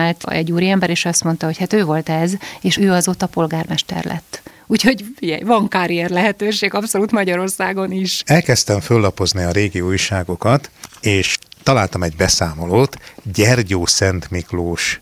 telefonált egy úriember, és azt mondta, hogy hát ő volt ez, és ő azóta polgármester lett. Úgyhogy figyelj, van karrier lehetőség abszolút Magyarországon is. Elkezdtem föllapozni a régi újságokat, és találtam egy beszámolót, Gyergyó Szent Miklós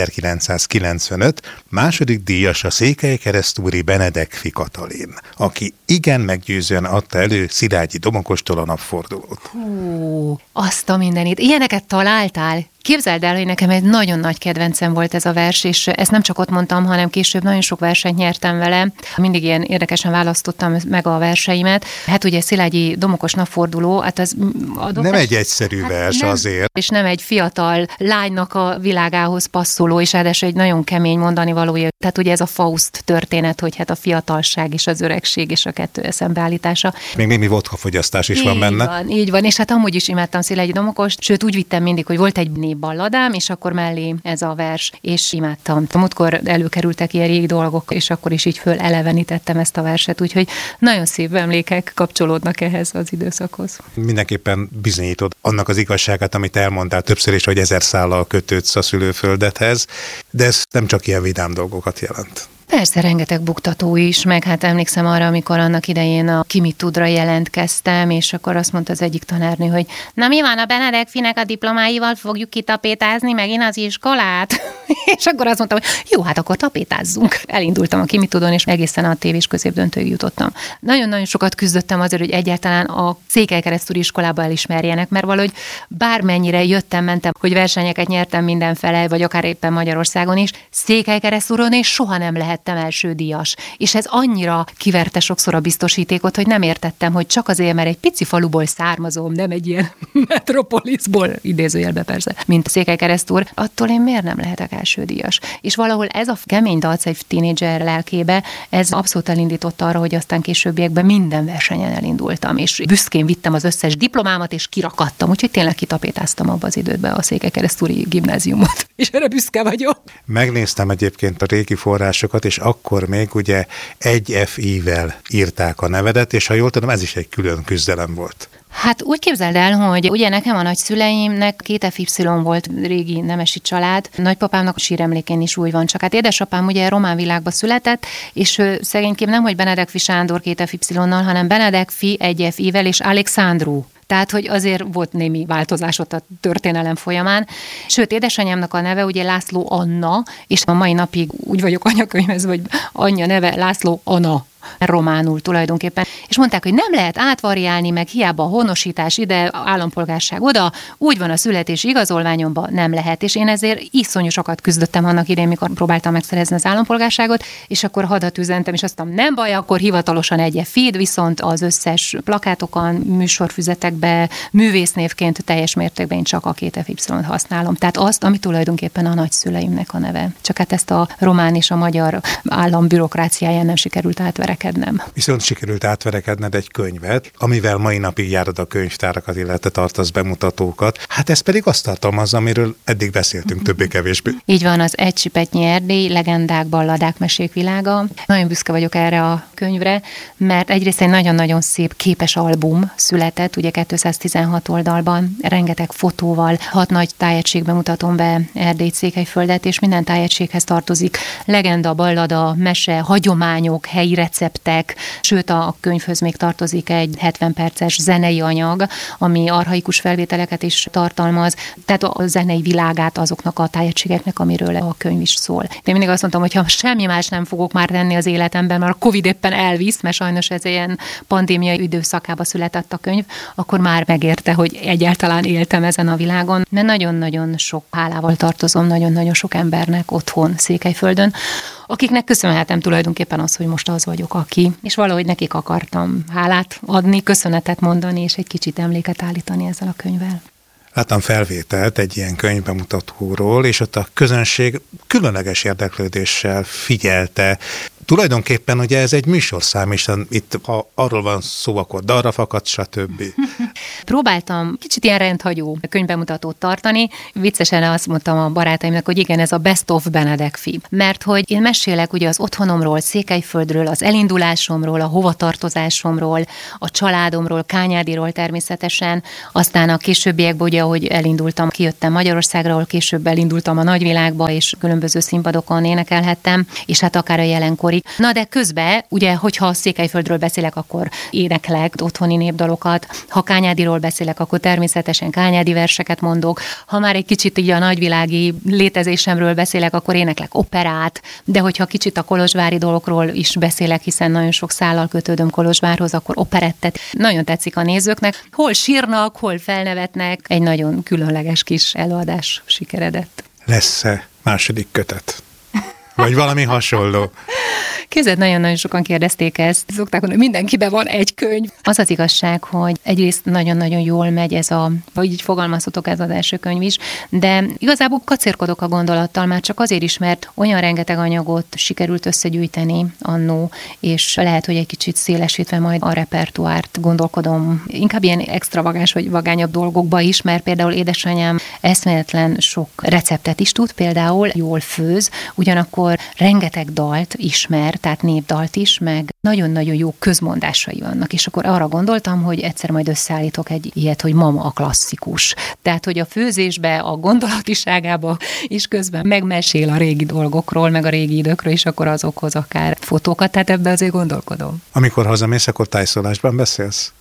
1995, második díjas a székelykeresztúri Benedek Katalin, aki igen meggyőzően adta elő Szilágyi Domokostól a napfordulót. Hú, azt a mindenit. Ilyeneket találtál? Képzeld el, hogy nekem egy nagyon nagy kedvencem volt ez a vers, és ezt nem csak ott mondtam, hanem később nagyon sok versenyt nyertem vele. Mindig ilyen érdekesen választottam meg a verseimet. Hát ugye Szilágyi Domokos napforduló, hát az... Nem egy egyszerű vers nem, azért. És nem egy fiatal lánynak a világához passzoló, és ráadásul egy nagyon kemény mondani valója. Tehát ugye ez a Faust történet, hogy hát a fiatalság és az öregség és a kettő szembeállítása. Még némi vodka-fogyasztás is van benne. Így van, és hát amúgy is imádtam Szilágyi Domokost, sőt úgy vittem mindig, hogy volt egy balladám, és akkor mellé ez a vers, és imádtam. Múltkor előkerültek ilyen régi dolgok, és akkor is így fölelevenítettem ezt a verset, úgyhogy nagyon szép emlékek kapcsolódnak ehhez az időszakhoz. Mindenképpen bizonyítod annak az igazságát, amit elmondtál többször is, hogy 1000 szállal kötődsz a szülőföldethez, de ez nem csak ilyen vidám dolgokat jelent. Persze, rengeteg buktató is, meg hát emlékszem arra, amikor annak idején a Ki mit tudra jelentkeztem, és akkor azt mondta az egyik tanárnő, hogy na mi van, a Benedek Finek a diplomáival fogjuk kitapétázni megint az iskolát? És akkor azt mondtam, hogy jó, hát akkor tapétázzunk. Elindultam a Ki mit tudon, és egészen a tévés középdöntőig jutottam. Nagyon-nagyon sokat küzdöttem azért, hogy egyáltalán a Székelykeresztúri iskolába elismerjenek, mert valahogy bármennyire mentem, hogy versenyeket nyertem mindenfele, vagy akár éppen Magyarországon is, Székelykeresztúron és soha nem lehet első díjas. És ez annyira kiverte sokszor a biztosítékot, hogy nem értettem, hogy csak azért, mert egy pici faluból származom, nem egy ilyen metropoliszból, idézőjelbe persze, mint Székelykeresztúr, attól én miért nem lehetek első díjas? És valahol ez a kemény dalc egy tínédzser lelkébe, ez abszolút elindította arra, hogy aztán későbbiekben minden versenyen elindultam, és büszkén vittem az összes diplomámat, és kirakadtam, úgyhogy tényleg kitapétáztam abba az idődbe a Székelykeresztúri gimnáziumot. És erre büszke vagyok. Megnéztem egyébként a régi forrásokat, és akkor még ugye egy FI-vel írták a nevedet, és ha jól tudom, ez is egy külön küzdelem volt. Hát úgy képzeld el, hogy ugye nekem a nagyszüleimnek 2 FY volt, régi nemesi család. Nagypapámnak a síremlékén is úgy van, csak hát édesapám ugye román világba született, és ő szegénykém nem, hogy Benedek Fi Sándor 2 FY-nal, hanem Benedek Fi egy FI-vel és Alexandru. Tehát, hogy azért volt némi változás ott a történelem folyamán. Sőt, édesanyámnak a neve ugye László Anna, és a mai napig úgy vagyok anyakönyvez, hogy anyja neve László Anna. Románul tulajdonképpen. És mondták, hogy nem lehet átvariálni, meg hiába a honosítás ide, állampolgárság oda, úgy van a születési igazolványomban, nem lehet. És én ezért iszonyú sokat küzdöttem annak idején, mikor próbáltam megszerezni az állampolgárságot, és akkor hadat üzentem, és azt mondtam, nem baj, akkor hivatalosan egy feed, viszont az összes plakátokon, műsorfüzetekbe, művésznévként teljes mértékben én csak a 2 FY-t használom. Tehát azt, ami tulajdonképpen a nagyszüleimnek a neve. Csak hát ezt a román és a magyar állam bürokráciáján nem sikerült átverekednem. Viszont sikerült átverekedned egy könyvet, amivel mai napig járod a könyvtárakat, illetve tartasz bemutatókat. Hát ez pedig azt tartalmazza, amiről eddig beszéltünk többé-kevésbé. Így van, az Egy Sipetnyi Erdély, legendák, balladák, mesék világa. Nagyon büszke vagyok erre a könyvre, mert egyrészt egy nagyon-nagyon szép képes album született, ugye 216 oldalban, rengeteg fotóval, 6 nagy tájegységben mutatom be Erdélyt, Székelyföldet, és minden tájegységhez tartozik legenda, ballada, mese, hagyományok, helyi receptek, sőt a könyvhöz még tartozik egy 70 perces zenei anyag, ami archaikus felvételeket is tartalmaz, tehát a zenei világát azoknak a tájegységeknek, amiről a könyv is szól. Én mindig azt mondtam, hogy ha semmi más nem fogok már tenni az életemben, mert a Covid éppen elvisz, mert sajnos ez ilyen pandémiai időszakába született a könyv, akkor már megérte, hogy egyáltalán éltem ezen a világon. Mert nagyon-nagyon sok hálával tartozom, nagyon-nagyon sok embernek otthon Székelyföldön, akiknek köszönhetem tulajdonképpen az, hogy most az vagyok, aki, és valahogy nekik akartam hálát adni, köszönetet mondani, és egy kicsit emléket állítani ezzel a könyvvel. Láttam felvételt egy ilyen könyvbemutatóról, és ott a közönség különleges érdeklődéssel figyelte Tulajdonképpen ugye ez egy műsorszám, és itt ha arról van szó, akkor dalra fakad, stb. Próbáltam kicsit ilyen rendhagyó könyvbemutatót tartani. Viccesen azt mondtam a barátaimnak, hogy igen, ez a Best of Benedek-fi. Mert hogy én mesélek ugye az otthonomról, Székelyföldről, az elindulásomról, a hovatartozásomról, a családomról, Kányádiról természetesen, aztán a későbbiekben ugye, ahogy elindultam, kijöttem Magyarországra, ahol később elindultam a nagyvilágba, és különböző színpadokon énekelhettem, és hát akár a jelenkorig. Na de közben, ugye, hogyha Székelyföldről beszélek, akkor éneklek otthoni népdalokat, ha Kányádiról beszélek, akkor természetesen kányádi verseket mondok, ha már egy kicsit így a nagyvilági létezésemről beszélek, akkor éneklek operát, de hogyha kicsit a kolozsvári dolgokról is beszélek, hiszen nagyon sok szállal kötődöm Kolozsvárhoz, akkor operettet. Nagyon tetszik a nézőknek. Hol sírnak, hol felnevetnek. Egy nagyon különleges kis előadás sikeredett. Lesz-e második kötet? Vagy valami hasonló? Képzeld, nagyon-nagyon sokan kérdezték ezt. Szokták mondani, hogy mindenkiben van egy könyv. Az az igazság, hogy egyrészt nagyon-nagyon jól megy ez vagy így fogalmazhatok, ez az első könyv is, de igazából kacérkodok a gondolattal, már csak azért is, mert olyan rengeteg anyagot sikerült összegyűjteni annó, és lehet, hogy egy kicsit szélesítve majd a repertoárt gondolkodom, inkább ilyen extravagáns vagy vagányabb dolgokba is, mert például édesanyám eszméletlen sok receptet is tud, például jól főz, ugyanakkor rengeteg dalt ismer, tehát népdalt is, meg nagyon-nagyon jó közmondásai vannak, és akkor arra gondoltam, hogy egyszer majd összeállítok egy ilyet, hogy mama a klasszikus. Tehát, hogy a főzésbe, a gondolatiságába is közben megmesél a régi dolgokról, meg a régi időkről, és akkor azokhoz akár fotókat, tehát ebbe azért gondolkodom. Amikor hazamész, akkor tájszólásban beszélsz?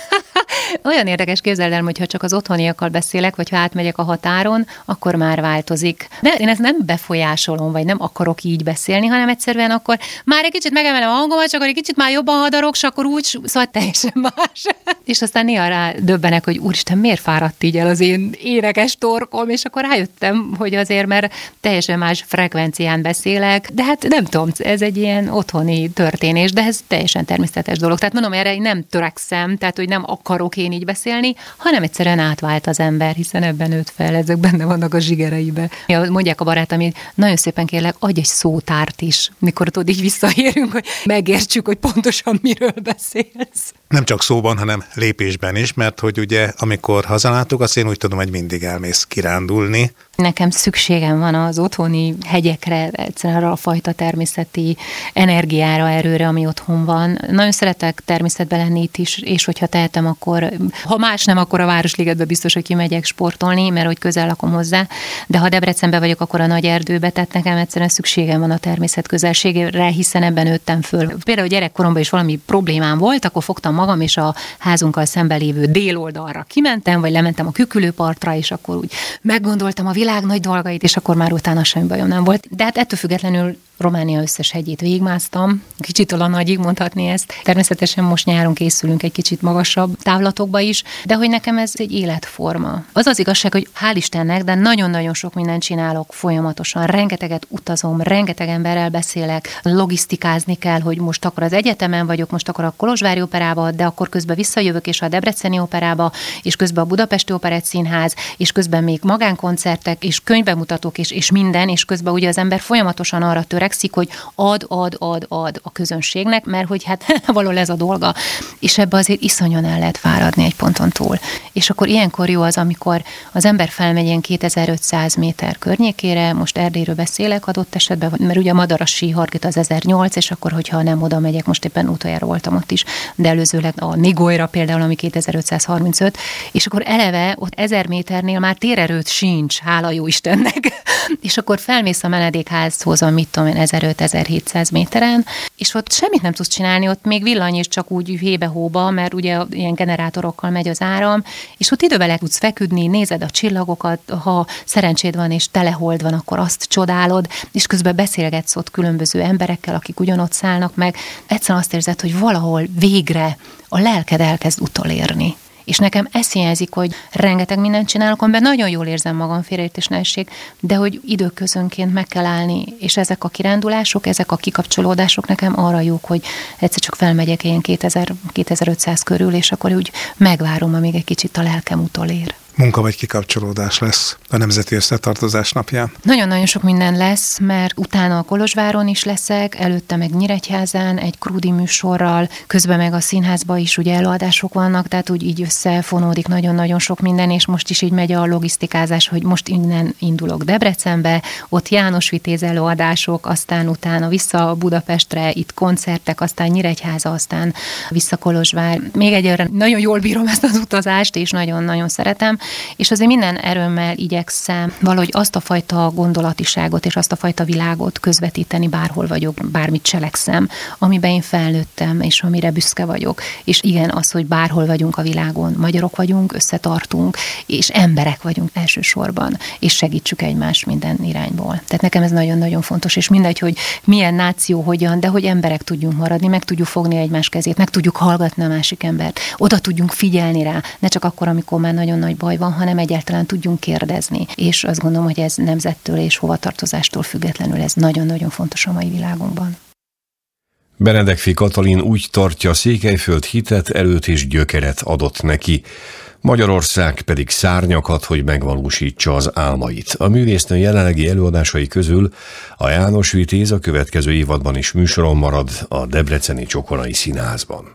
Olyan érdekes, képzeld el, hogyha csak az otthoniakkal beszélek, vagy ha átmegyek a határon, akkor már változik. De én ezt nem befolyásolom, vagy nem akarok így beszélni, hanem egyszerűen akkor már egy kicsit megemelem a hangomat, csak akkor egy kicsit már jobban hadarok, és akkor úgy, szóval teljesen más. És aztán néha rá döbbenek, hogy úristen, miért fáradt így el az én énekes torkom, és akkor rájöttem, hogy azért, mert teljesen más frekvencián beszélek, de hát nem tudom, ez egy ilyen otthoni történés, de ez teljesen természetes dolog. Tehát mondom, erre nem törekszem, tehát hogy nem akarok én így beszélni, hanem egyszerűen átvált az ember, hiszen ebben nőtt fel, ezek benne vannak a zsigereibe. Mondják a barátom, hogy nagyon szépen kérlek, adj egy szótárt is, mikor tudod így visszaérünk, hogy megértsük, hogy pontosan miről beszélsz. Nem csak szóban, hanem lépésben is, mert hogy ugye, amikor hazalátogatsz, én úgy tudom, hogy mindig elmész kirándulni. Nekem szükségem van az otthoni hegyekre, egyszerűen arra a fajta természeti energiára, erőre, ami otthon van. Nagyon szeretek természetben lenni itt is, és hogyha tehetem, akkor, ha más nem, akkor a Városligetbe biztos, hogy kimegyek sportolni, mert hogy közel lakom hozzá, de ha Debrecenben vagyok, akkor a nagy erdőbe, tehát nekem egyszerűen szükségem van a természet közelségére, hiszen ebben nőttem föl. Például gyerekkoromban is valami problémám volt, akkor fogtam magam, és a házunkkal szemben lévő déloldalra kimentem, vagy lementem a Kükülőpartra, és akkor úgy meggondoltam a világ nagy dolgait, és akkor már utána semmi bajom nem volt. De hát ettől függetlenül Románia összes hegyét végigmásztam, kicsitől a nagyig mondhatni ezt. Természetesen most nyáron készülünk egy kicsit magasabb távlatokba is, de hogy nekem ez egy életforma. Az az igazság, hogy hál' Istennek, de nagyon-nagyon sok mindent csinálok folyamatosan. Rengeteget utazom, rengeteg emberrel beszélek, logisztikázni kell, hogy most akkor az egyetemen vagyok, most akkor a Kolozsvári Operába, de akkor közben visszajövök és a Debreceni Operába, és közben a Budapesti Operettszínház, és közben még magánkoncertek, és könyvbemutatók, és minden, és közben ugye az ember folyamatosan arra törekszik, hogy ad a közönségnek, mert hogy hát valahol ez a dolga, és ebbe azért iszonyan el lehet fáradni egy ponton túl. És akkor ilyenkor jó az, amikor az ember felmegy ilyen 2500 méter környékére, most Erdélyről beszélek adott esetben, mert ugye a Madarasi Hargita az 1008, és akkor, hogyha nem oda megyek, most éppen utoljára voltam ott is, de előzőleg a Nigolyra például, ami 2535, és akkor eleve ott 1000 méternél már térerőt sincs, hála jó Istennek, és akkor felmész a menedékházhoz, mit tudom én, 1500-1700 méteren, és ott semmit nem tudsz csinálni, ott még villany is csak úgy hébe-hóba, mert ugye ilyen generátorokkal megy az áram, és ott időben le tudsz feküdni, nézed a csillagokat, ha szerencséd van és telehold van, akkor azt csodálod, és közben beszélgetsz ott különböző emberekkel, akik ugyanott szállnak meg. Egyszerűen azt érzed, hogy valahol végre a lelked elkezd utolérni. És nekem ez hiányzik, hogy rengeteg mindent csinálok, amiben nagyon jól érzem magam, félreértés ne essék, de hogy időközönként meg kell állni, és ezek a kirándulások, ezek a kikapcsolódások nekem arra jók, hogy egyszer csak felmegyek ilyen 2000-2500 körül, és akkor úgy megvárom, amíg egy kicsit a lelkem utolér. munka vagy kikapcsolódás lesz a Nemzeti Összetartozás napján? Nagyon-nagyon sok minden lesz, mert utána a Kolozsváron is leszek, előtte meg Nyíregyházán egy krúdi műsorral, közben meg a színházban is ugye előadások vannak, tehát úgy így összefonódik nagyon-nagyon sok minden, és most is így megy a logisztikázás, hogy most innen indulok Debrecenbe, ott János Vitéz előadások, aztán utána vissza Budapestre, itt koncertek, aztán Nyíregyháza, aztán vissza Kolozsvár. Még egyre nagyon jól bírom ezt az utazást, és nagyon-nagyon szeretem, és azért minden erőmmel igyekszem valahogy azt a fajta gondolatiságot és azt a fajta világot közvetíteni, bárhol vagyok, bármit cselekszem, amiben én felnőttem, és amire büszke vagyok. És igen, az, hogy bárhol vagyunk a világon, magyarok vagyunk, összetartunk, és emberek vagyunk elsősorban, és segítsük egymást minden irányból. Tehát nekem ez nagyon-nagyon fontos, és mindegy, hogy milyen náció, hogyan, de hogy emberek tudjunk maradni, meg tudjuk fogni egymás kezét, meg tudjuk hallgatni a másik embert, oda tudjunk figyelni rá, ne csak akkor, amikor már nagyon nagy baj van, hanem egyáltalán tudjunk kérdezni. És azt gondolom, hogy ez nemzettől és hovatartozástól függetlenül ez nagyon-nagyon fontos a mai világunkban. Benedekfi Katalin úgy tartja, Székelyföld hitet, erőt és gyökeret adott neki, Magyarország pedig szárnyakat, hogy megvalósítsa az álmait. A művésznő jelenlegi előadásai közül a János Vitéz a következő évadban is műsoron marad a Debreceni Csokonai Színházban.